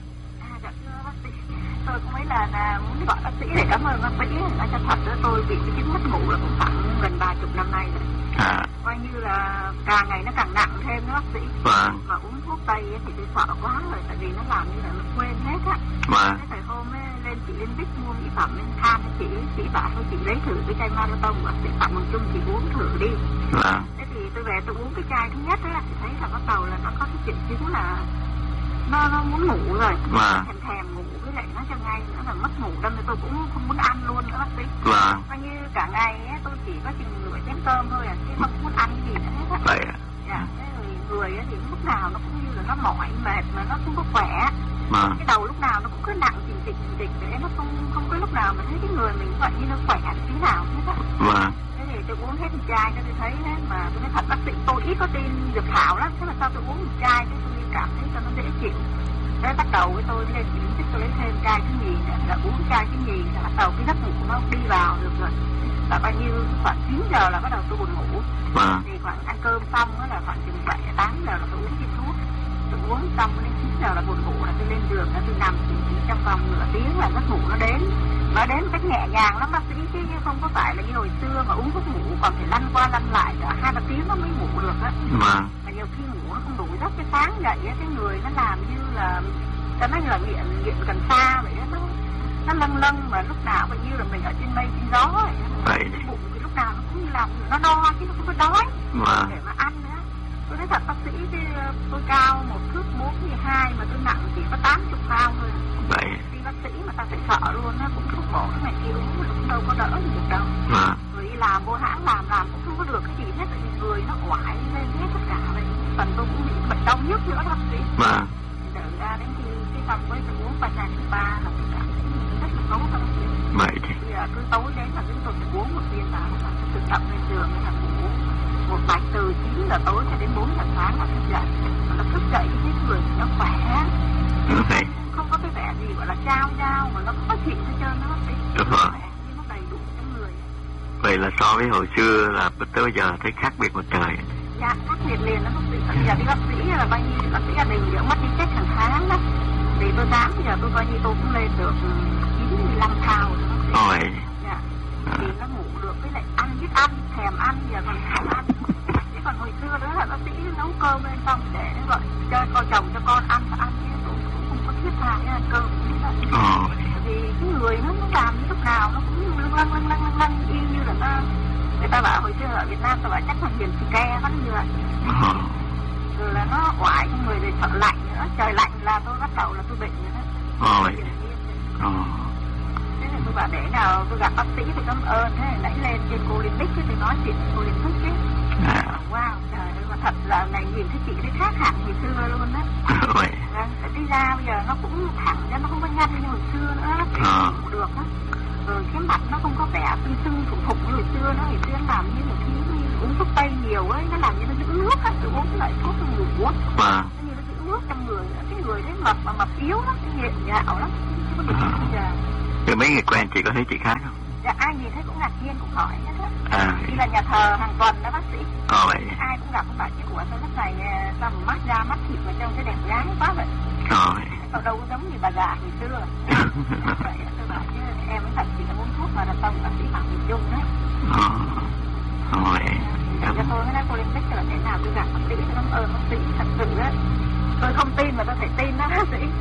Tôi cũng mấy là muốn gọi bác sĩ để cảm ơn bác sĩ. Nói cho thật đó, tôi bị cái chứng mất ngủ là cũng khoảng gần 30 năm nay rồi. Coi như là càng ngày nó càng nặng thêm đó bác sĩ. Mà uống thuốc tây thì tôi sợ quá rồi, tại vì nó làm như là nó quên hết á. Thế thời hôm ấy, lên chị lên Bích mua mỹ phẩm lên than, chị bảo thôi chị lấy thử cái chai Marathon bác sĩ Phạm Hoàng Trung, chị uống thử đi. Thế thì tôi về tôi uống cái chai thứ nhất ấy, thì thấy là bắt đầu là nó có cái triệu chứng là nó muốn ngủ rồi, thèm ngủ, với lại nó cho ngay nữa là mất ngủ, đâm tôi cũng không muốn ăn luôn nữa bác sĩ. Coi như cả ngày ấy, tôi chỉ có chừng nửa chén cơm thôi chứ không muốn ăn gì nữa hết á. Dạ, cái người ấy thì lúc nào nó cũng như là nó mỏi mệt mà nó không có khỏe. Cái đầu lúc nào nó cũng cứ nặng chỉnh chịch để nó không có lúc nào mà thấy cái người mình vậy như nó khỏe tí nào hết á. Thế thì tôi uống hết một chai cho tôi thấy đấy, mà tôi nói thật bác sĩ tôi ít có tin dược thảo lắm, thế mà sao tôi uống một chai cái tôi cảm thấy cho nó dễ chịu. Thế bắt đầu với tôi lên chỉ thích tôi lấy thêm chai thứ nhì nữa, là uống chai thứ nhì là bắt đầu cái giấc ngủ nó đi vào được rồi. Là bao nhiêu khoảng 9 giờ là bắt đầu tôi buồn ngủ. Thì khoảng ăn cơm xong đó là khoảng chừng 7-8 giờ là tôi uống viên thuốc. Tôi uống xong đến 9 giờ là buồn ngủ, là tôi lên giường là tôi nằm chỉ trong vòng nửa tiếng là giấc ngủ nó đến. Nó đến cách nhẹ nhàng lắm bác sĩ, chứ không có phải là như hồi xưa mà uống thuốc ngủ còn phải lăn qua lăn lại 2-3 tiếng nó mới ngủ được á. Mà nhiều khi ngủ nó không đủ giấc, cái sáng dậy cái người nó làm như là ta nói là nghiện cần sa vậy đó, nó lâng mà lúc nào cũng như là mình ở trên mây trên gió vậy. Cái bụng thì lúc nào nó cũng như là nó no chứ nó không có đói để mà ăn nữa. Tôi nói thật bác sĩ, tôi cao 1m42 mà tôi nặng chỉ có 80 pound thôi. Đi bác sĩ mà ta phải sợ luôn á, cũng thuốc bổ này kia uống mà cũng đâu có đỡ được đâu. Rồi đi làm vô hãng làm cũng không có được cái gì hết, tại vì người nó oải lên hết tất cả vậy. Phần tôi cũng bị bệnh đau nhức nữa bác sĩ. Đợi ra đến khi cái xong với tôi uống vài chai thứ 3 là tôi cảm thấy rất là tốt bác sĩ. Bây giờ cứ tối đến là chúng tôi phải uống một viên vào là tự động lên giường là uống một bạch từ 9 giờ tối cho đến 4 giờ sáng là thức dậy. Mà nó thức dậy cái người nó khỏe. Không có cái vẻ gì gọi là trao mà nó khó chịu hết trơn đó bác sĩ. Nó đầy đủ trong người. Vậy là so với hồi xưa là tới bây giờ thấy khác biệt một trời. Dạ, khác biệt liền đó bác sĩ. Bây giờ đi bác sĩ là bao nhiêu bác sĩ gia đình dưỡng mắt đi check hàng tháng đó. Thì tôi dám bây giờ tôi coi như tôi cũng lên được 95 pound rồi bác sĩ. Dạ. Thì nó ngủ được, với lại ăn biết ăn, thèm ăn, giờ còn thèm ăn. Chứ còn hồi xưa đó là bác sĩ nấu cơm lên xong để nó gọi cho con chồng cho con ăn và ăn chứ tôi cũng không có thiết tha cái ăn cơm như vậy. Vì cái người nó làm lúc nào nó cũng lâng y như là nó, người ta bảo hồi xưa ở Việt Nam ta bảo chắc là hiền xì ke vẫn như vậy. Rồi là nó oải trong người, rồi sợ lạnh nữa, trời lạnh là tôi bắt đầu là tôi bệnh nữa đó. Thế là tôi bảo để nào tôi gặp bác sĩ thì cảm ơn. Thế nãy lên trên cô Liên Bích thì nói chuyện với cô Liên Bích ấy. Wow, trời ơi, mà thật là này nhìn thấy chị đấy khác hẳn ngày xưa luôn á. Đi ra bây giờ nó cũng thẳng ra, nó không có nhăn như hồi xưa nữa, cũng được á. Rồi cái mặt nó không có vẻ sưng thủng thủng như hồi xưa nữa. Hồi xưa làm như một khi uống thuốc tây nhiều ấy, nó làm như nó giữ nước á, tự uống cái loại thuốc ngủ uống. Như nó giữ nước trong người, cái người đấy mập mà mập yếu lắm, cái nghiện gạo lắm, không có được bây giờ. Rồi mấy người quen chị có thấy chị khác không? Dạ, ai nhìn thấy cũng ngạc nhiên, cũng hỏi hết á. Đi là nhà thờ hàng tuần đó bác sĩ. Vậy. Ai cũng gặp, không phải chứ của sao lúc này sao mà mắt ra mắt thịt vào trong cái đẹp gái quá vậy. Ở đâu có giống như bà già hồi xưa. Vậy tôi bảo chứ em mới thật chỉ là uống thuốc mà là tông bác sĩ Phạm Bình Trung đấy. Cho tôi mới nói cô Linh Bích là thế nào tôi gặp bác sĩ, tôi cảm ơn bác sĩ thật sự á. Tôi không tin mà tôi phải tin đó bác sĩ.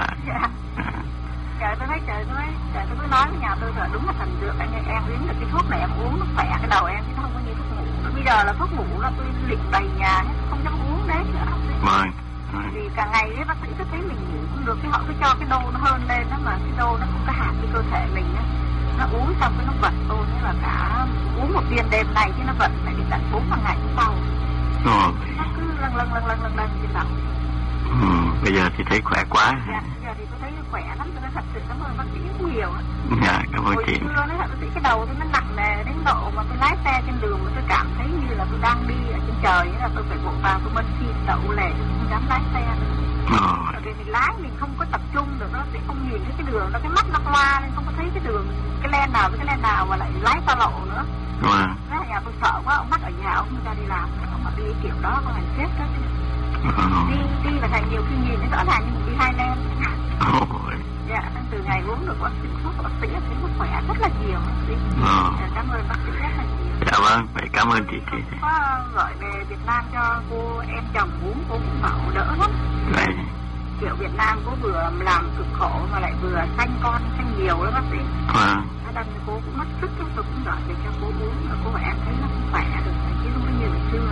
Trời tôi nói trời tôi cứ nói với nhà tôi là đúng là thần dược, anh ơi, em uống được cái thuốc này em uống nó khỏe cái đầu em chứ không có như thuốc ngủ. Bây giờ là thuốc ngủ là tôi liệt đầy nhà không dám uống đấy nữa. Vì càng ngày ấy, bác sĩ cứ thấy mình ngủ không được, cái họ cứ cho cái đô nó hơn lên đó, mà cái đô nó không có hạt cái cơ thể mình á. Nó uống xong cái nó vật tôi, nghĩa là cả uống một viên đêm này chứ nó vật phải đến tận 4 ngày hôm sau. Nó cứ lần trên đầu. Bây giờ thì thấy khỏe quá. Dạ, bây giờ thì tôi thấy khỏe lắm, tôi nói thật sự cảm ơn bác sĩ rất nhiều. Dạ, cảm ơn chị. Hồi xưa nói thật bác sĩ cái đầu tôi nó nặng nề đến độ mà tôi lái xe trên đường mà tôi cảm thấy như là tôi đang đi ở trên trời, nghĩa là tôi phải vội vào tôi bên xin đậu lề, tôi không dám lái xe nữa. Bởi vì mình lái mình không có tập trung được, nó sẽ không nhìn thấy cái đường, nó cái mắt nó loa nên không có thấy cái đường, cái len nào với cái len nào mà lại lái xa lộ nữa. Thế là nhà tôi sợ quá, ông bắt ở nhà ông ra đi làm, ông mà đi kiểu đó có hành chết đó. Đi là thành nhiều khi nhìn thấy rõ ràng như một đi hai len. Dạ, từ ngày uống được bác sĩ thuốc của bác sĩ thấy sức khỏe rất là nhiều bác sĩ. Cảm ơn bác sĩ rất là nhiều. Dạ vâng, vậy cảm ơn chị. Có gọi về Việt Nam cho cô em chồng uống, cô cũng bảo đỡ lắm. Vậy kiểu Việt Nam cô vừa làm cực khổ mà lại vừa sanh con sanh nhiều đó bác sĩ. Đâm cô cũng mất sức lắm, tôi cũng gọi về cho cô uống, mà cô và em thấy nó không khỏe được chứ không có nhiều ngày xưa.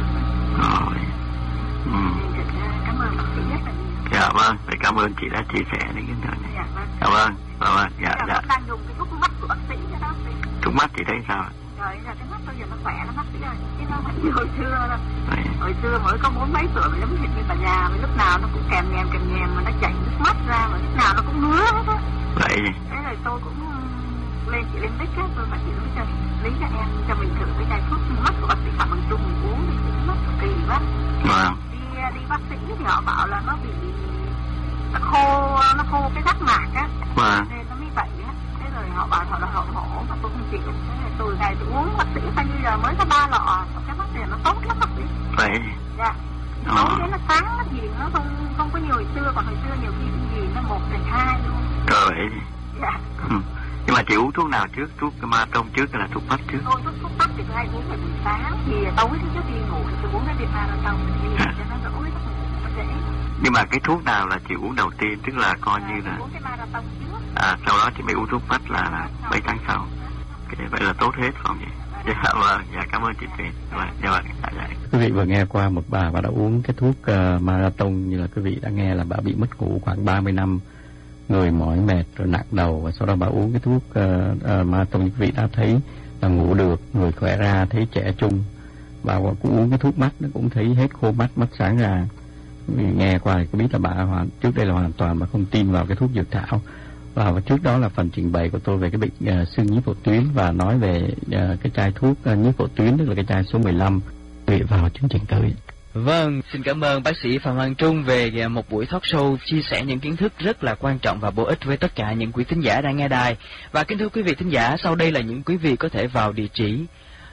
Cảm ơn bác sĩ rất là nhiều. Dạ vâng, vậy cảm ơn chị đã chia sẻ đến cái này. Dạ vâng. Dạ. Đang dùng cái thuốc mắt của bác sĩ đó bác sĩ. Thuốc mắt chị thấy sao? Trời ơi, cái mắt bây giờ nó khỏe lắm bác sĩ ơi, chứ nó không như hồi xưa đâu. Hồi xưa mới có 40 mấy tuổi mà giống như bà già, mà lúc nào nó cũng kèm nhèm mà nó chảy nước mắt ra, mà lúc nào nó cũng ngứa hết á. Vậy. Thế rồi tôi cũng lên chị Linh Bích á, tôi bảo chị Lý cho em cho mình thử cái chai thuốc mắt của bác sĩ Phạm Bình Trung mình uống thì nó kỳ quá. Đi bác sĩ thì họ bảo là nó bị nó khô cái rác mạc á, nên nó mới vậy á. Thế rồi họ bảo họ là hậu hổ mà tôi không chịu. Thế rồi từ ngày tôi uống bác sĩ sao như giờ mới có 3 lọ, cái mắt này nó tốt lắm bác sĩ. Vậy. Dạ. Tối đến nó sáng nó gì nó không có nhiều hồi xưa, còn hồi xưa nhiều khi gì nó 1 thành 2 luôn. Rồi vậy. Dạ. Nhưng mà chị uống thuốc nào trước? Thuốc Marathon trước hay là thuốc mắt trước? Tôi thuốc mắt thì tôi hay uống vào buổi sáng, thì tối trước khi ngủ thì tôi uống cái viên Marathon thì cho nó đỡ cái giấc ngủ nó dễ. Nhưng mà cái thuốc nào là chị uống đầu tiên, tức là coi như là uống cái Marathon trước. Sau đó chị mới uống thuốc mắt là 7 tháng sau. Vậy là tốt hết không vậy? Dạ vâng, cảm ơn chị Thuyền. Dạ. Quý vị vừa nghe qua một bà đã uống cái thuốc Marathon, như là quý vị đã nghe là bà bị mất ngủ khoảng 30 năm, người mỏi mệt rồi nặng đầu, và sau đó bà uống cái thuốc Marathon, quý vị đã thấy là ngủ được, người khỏe ra, thấy trẻ trung. Bà cũng uống cái thuốc mắt, nó cũng thấy hết khô mắt, mắt sáng ra. Nghe qua thì có biết là bà trước đây là hoàn toàn bà không tin vào cái thuốc dược thảo. Và trước đó là phần trình bày của tôi về cái bệnh xương nhĩ phổ tuyến, và nói về cái chai thuốc nhĩ phổ tuyến, tức là cái chai số 15. Quý vị vào chương trình tới. Vâng, xin cảm ơn bác sĩ Phạm Hoàng Trung về một buổi talk show chia sẻ những kiến thức rất là quan trọng và bổ ích với tất cả những quý thính giả đang nghe đài. Và kính thưa quý vị thính giả, sau đây là những quý vị có thể vào địa chỉ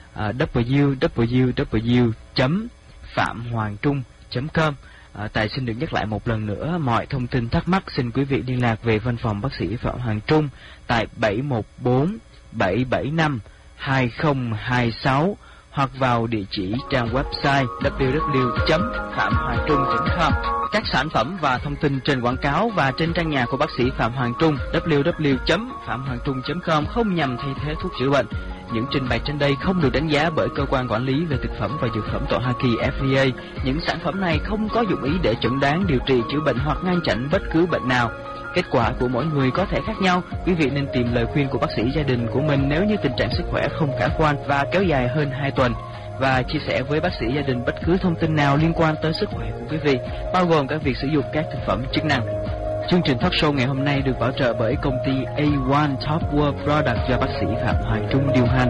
www.phạm-hoàng-trung.com. Tài xin được nhắc lại một lần nữa, mọi thông tin thắc mắc xin quý vị liên lạc về văn phòng bác sĩ Phạm Hoàng Trung tại 714-775-2026 hoặc vào địa chỉ trang website www.phạm-hoàng-trung.com. Các sản phẩm và thông tin trên quảng cáo và trên trang nhà của bác sĩ Phạm Hoàng Trung www.phạm-hoàng-trung.com không nhằm thay thế thuốc chữa bệnh. Những trình bày trên đây không được đánh giá bởi cơ quan quản lý về thực phẩm và dược phẩm tại Hoa Kỳ FDA. Những sản phẩm này không có dụng ý để chẩn đoán, điều trị, chữa bệnh hoặc ngăn chặn bất cứ bệnh nào. Kết quả của mỗi người có thể khác nhau. Quý vị nên tìm lời khuyên của bác sĩ gia đình của mình nếu như tình trạng sức khỏe không khả quan và kéo dài hơn 2 tuần. Và chia sẻ với bác sĩ gia đình bất cứ thông tin nào liên quan tới sức khỏe của quý vị, bao gồm cả việc sử dụng các thực phẩm chức năng. Chương trình talk show ngày hôm nay được bảo trợ bởi công ty A1 Top World Product do bác sĩ Phạm Hoàng Trung điều hành.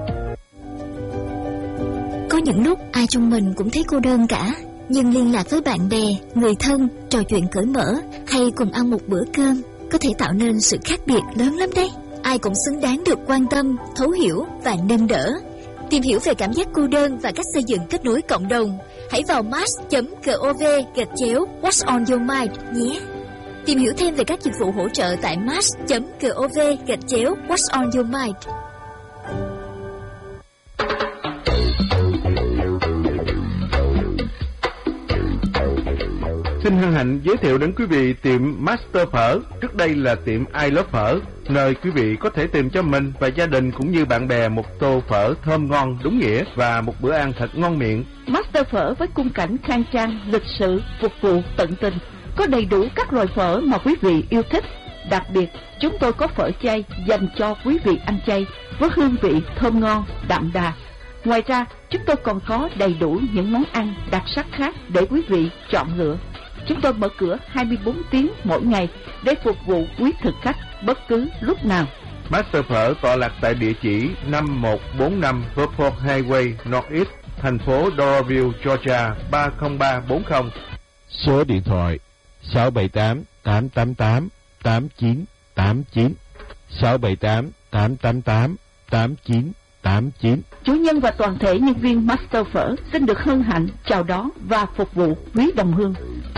Có những lúc ai trong mình cũng thấy cô đơn cả, nhưng liên lạc với bạn bè, người thân, trò chuyện cởi mở hay cùng ăn một bữa cơm có thể tạo nên sự khác biệt lớn lắm đấy. Ai cũng xứng đáng được quan tâm, thấu hiểu và nâng đỡ. Tìm hiểu về cảm giác cô đơn và cách xây dựng kết nối cộng đồng, hãy vào mass.gov/What's on your mind nhé. Tìm hiểu thêm về các dịch vụ hỗ trợ tại mass.gov/What's on your mind. Xin hân hạnh giới thiệu đến quý vị tiệm Master Phở, trước đây là tiệm I Love Phở, nơi quý vị có thể tìm cho mình và gia đình cũng như bạn bè một tô phở thơm ngon đúng nghĩa và một bữa ăn thật ngon miệng. Master Phở với khung cảnh khang trang, lịch sự, phục vụ tận tình, có đầy đủ các loại phở mà quý vị yêu thích. Đặc biệt, chúng tôi có phở chay dành cho quý vị ăn chay với hương vị thơm ngon, đậm đà. Ngoài ra, chúng tôi còn có đầy đủ những món ăn đặc sắc khác để quý vị chọn lựa. Chúng tôi mở cửa 24 tiếng mỗi ngày để phục vụ quý thực khách bất cứ lúc nào. Master Phở tọa lạc tại địa chỉ 5145 Verport Highway Northeast, thành phố Doraville, Georgia 30340. Số điện thoại 678 888 8989 678 888 8989. Chủ nhân và toàn thể nhân viên Master Phở xin được hân hạnh chào đón và phục vụ quý đồng hương.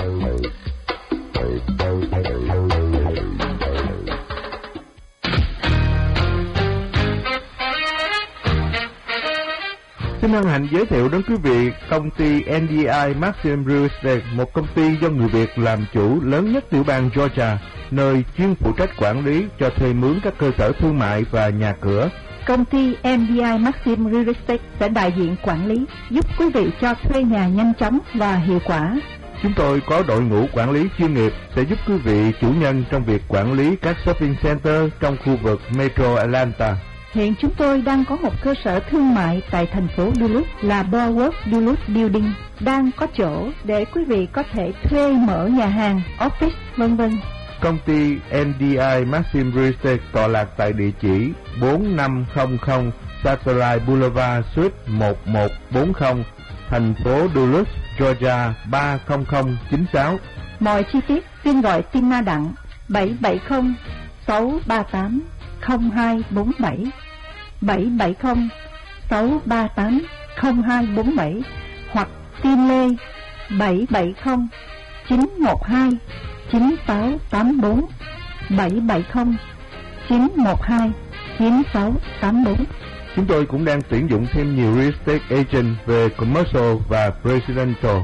Xin hân hạnh giới thiệu đến quý vị công ty NDI Maxim Real Estate, một công ty do người Việt làm chủ lớn nhất tiểu bang Georgia, nơi chuyên phụ trách quản lý cho thuê mướn các cơ sở thương mại và nhà cửa. Công ty NDI Maxim Real Estate sẽ đại diện quản lý, giúp quý vị cho thuê nhà nhanh chóng và hiệu quả. Chúng tôi có đội ngũ quản lý chuyên nghiệp sẽ giúp quý vị chủ nhân trong việc quản lý các shopping center trong khu vực Metro Atlanta. Hiện chúng tôi đang có một cơ sở thương mại tại thành phố Duluth là Bowerworth Duluth Building, đang có chỗ để quý vị có thể thuê mở nhà hàng, office, v.v. Công ty NDI Maxim Real Estate tọa lạc tại địa chỉ 4500 Satellite Boulevard Suite 1140, thành phố Duluth, Georgia 30096. Mọi chi tiết xin gọi Tina Đặng 770 638 0247 770 638 0247 hoặc tin Lê 770 912 9684 770 912 9684. Chúng tôi cũng đang tuyển dụng thêm nhiều real estate agent về commercial và residential.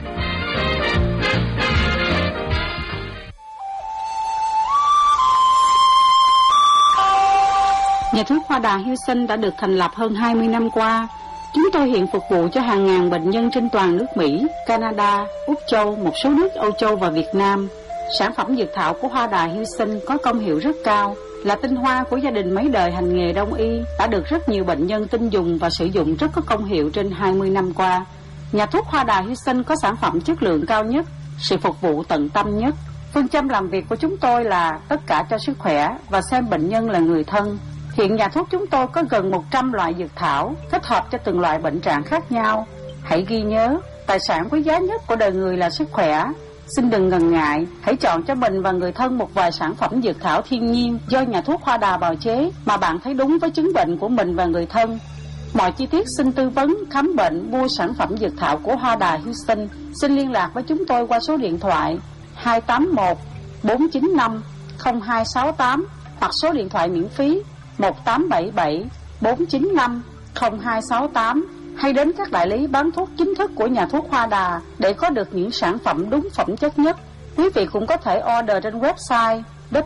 Nhà thuốc Hoa Đà Houston đã được thành lập hơn 20 năm qua. Chúng tôi hiện phục vụ cho hàng ngàn bệnh nhân trên toàn nước Mỹ, Canada, Úc Châu, một số nước Âu Châu và Việt Nam. Sản phẩm dược thảo của Hoa Đà Houston có công hiệu rất cao, là tinh hoa của gia đình mấy đời hành nghề đông y, đã được rất nhiều bệnh nhân tin dùng và sử dụng rất có công hiệu trên 20 năm qua. Nhà thuốc Hoa Đà Houston có sản phẩm chất lượng cao nhất, sự phục vụ tận tâm nhất. Phương châm làm việc của chúng tôi là tất cả cho sức khỏe và xem bệnh nhân là người thân. Hiện nhà thuốc chúng tôi có gần 100 loại dược thảo kết hợp cho từng loại bệnh trạng khác nhau. Hãy ghi nhớ, tài sản quý giá nhất của đời người là sức khỏe. Xin đừng ngần ngại, hãy chọn cho mình và người thân một vài sản phẩm dược thảo thiên nhiên do nhà thuốc Hoa Đà bào chế mà bạn thấy đúng với chứng bệnh của mình và người thân. Mọi chi tiết xin tư vấn, khám bệnh, mua sản phẩm dược thảo của Hoa Đà Houston. Xin liên lạc với chúng tôi qua số điện thoại 281 495 0268 hoặc số điện thoại miễn phí 1877 495 0268, hay đến các đại lý bán thuốc chính thức của nhà thuốc Hoa Đà để có được những sản phẩm đúng phẩm chất nhất. Quý vị cũng có thể order trên website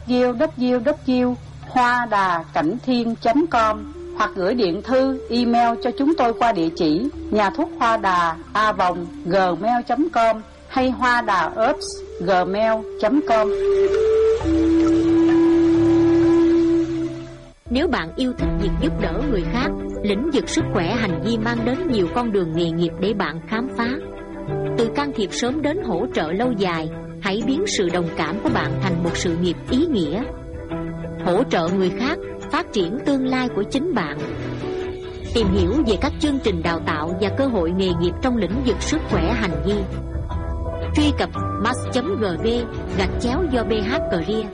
www.hoadacảnhthiên.com hoặc gửi điện thư, email cho chúng tôi qua địa chỉ nhà thuốc Hoa Đà @gmail.com hay hoadaherbs@gmail.com. Nếu bạn yêu thích việc giúp đỡ người khác, lĩnh vực sức khỏe hành vi mang đến nhiều con đường nghề nghiệp để bạn khám phá. Từ can thiệp sớm đến hỗ trợ lâu dài, hãy biến sự đồng cảm của bạn thành một sự nghiệp ý nghĩa. Hỗ trợ người khác, phát triển tương lai của chính bạn. Tìm hiểu về các chương trình đào tạo và cơ hội nghề nghiệp trong lĩnh vực sức khỏe hành vi. Truy cập mass.gv/do BH Career.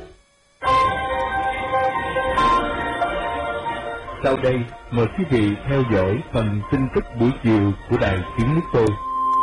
Sau đây, mời quý vị theo dõi phần tin tức buổi chiều của Đài Tiếng Nước Tôi.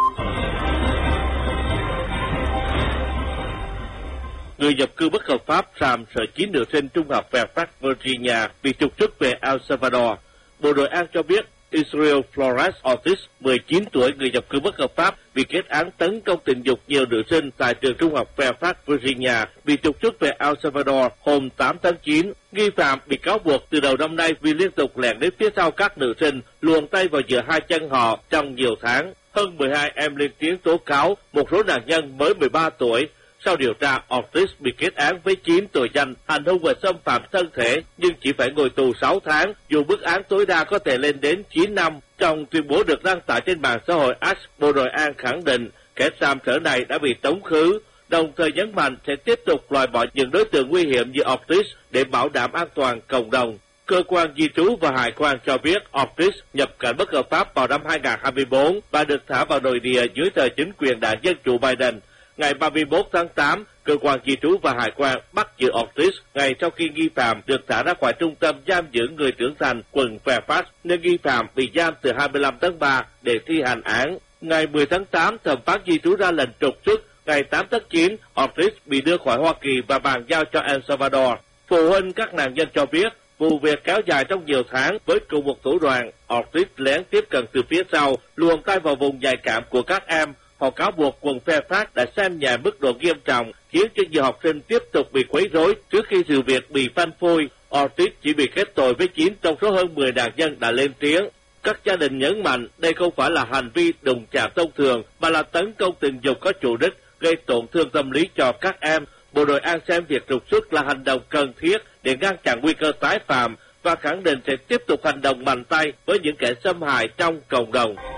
Người nhập cư bất hợp pháp Sam, sở 9 nữ sinh trung học Fairfax, Virginia bị trục xuất về El Salvador. Bộ Nội an cho biết Israel Flores Ortiz, 19 tuổi, người nhập cư bất hợp pháp, bị kết án tấn công tình dục nhiều nữ sinh tại trường trung học Fairfax, Virginia, bị trục xuất về El Salvador hôm 8 tháng 9. Nghi phạm bị cáo buộc từ đầu năm nay vì liên tục lẻn đến phía sau các nữ sinh, luồn tay vào giữa hai chân họ trong nhiều tháng. Hơn 12 em lên tiếng tố cáo, một số nạn nhân mới 13 tuổi. Sau điều tra, Ortiz bị kết án với 9 tội danh hành hung và xâm phạm thân thể, nhưng chỉ phải ngồi tù 6 tháng, dù mức án tối đa có thể lên đến 9 năm. Trong tuyên bố được đăng tải trên mạng xã hội X, Bộ Nội an khẳng định kẻ xàm sở này đã bị tống khứ, đồng thời nhấn mạnh sẽ tiếp tục loại bỏ những đối tượng nguy hiểm như Ortiz để bảo đảm an toàn cộng đồng. Cơ quan di trú và hải quan cho biết Ortiz nhập cảnh bất hợp pháp vào năm 2024 và được thả vào nội địa dưới thời chính quyền đảng Dân chủ Biden. Ngày 31 tháng 8, cơ quan di trú và hải quan bắt giữ Ortiz ngay sau khi nghi phạm được thả ra khỏi trung tâm giam giữ người trưởng thành quận Fairfax, nơi nghi phạm bị giam từ 25 tháng 3 để thi hành án. Ngày 10 tháng 8, thẩm phán di trú ra lệnh trục xuất. Ngày 8 tháng 9, Ortiz bị đưa khỏi Hoa Kỳ và bàn giao cho El Salvador. Phụ huynh các nạn nhân cho biết, vụ việc kéo dài trong nhiều tháng với cùng một thủ đoạn. Ortiz lén tiếp cận từ phía sau, luồn tay vào vùng nhạy cảm của các em. Họ cáo buộc quận Fairfax đã xem nhẹ mức độ nghiêm trọng, khiến cho nhiều học sinh tiếp tục bị quấy rối trước khi sự việc bị phanh phui. Ortiz chỉ bị kết tội với 9 trong số hơn 10 nạn nhân đã lên tiếng. Các gia đình nhấn mạnh đây không phải là hành vi đụng chạm thông thường, mà là tấn công tình dục có chủ đích, gây tổn thương tâm lý cho các em. Bộ Nội an xem việc trục xuất là hành động cần thiết để ngăn chặn nguy cơ tái phạm và khẳng định sẽ tiếp tục hành động mạnh tay với những kẻ xâm hại trong cộng đồng.